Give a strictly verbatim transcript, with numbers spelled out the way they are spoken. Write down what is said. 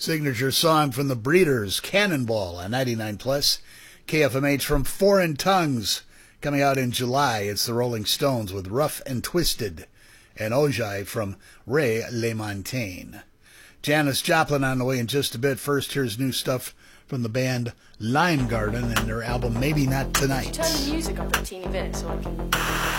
Signature song from the Breeders, Cannonball on ninety-nine plus. K F M H from Foreign Tongues. Coming out in July, it's the Rolling Stones with Rough and Twisted. And Ojai from Ray LaMontagne. Janis Joplin on the way in just a bit. First, here's new stuff from the band Lime Garden and their album Maybe Not Tonight. Turn the music up a teeny bit so I can...